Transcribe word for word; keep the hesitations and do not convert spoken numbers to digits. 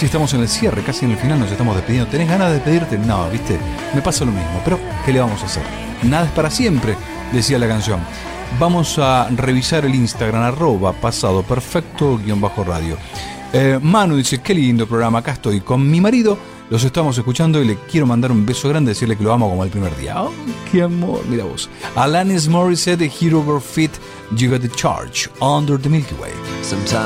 casi estamos en el cierre, casi en el final, nos estamos despidiendo. ¿Tenés ganas de despedirte? No, viste, me pasa lo mismo, pero ¿qué le vamos a hacer? Nada es para siempre, decía la canción. Vamos a revisar el Instagram, arroba pasado perfecto guión bajo radio. Eh, Manu dice, qué lindo programa, acá estoy con mi marido, los estamos escuchando y le quiero mandar un beso grande, decirle que lo amo como el primer día. Oh, qué amor, mira vos. Alanis Morissette, Hero Over Fit, You Got the Charge, Under the Milky Way. Sometimes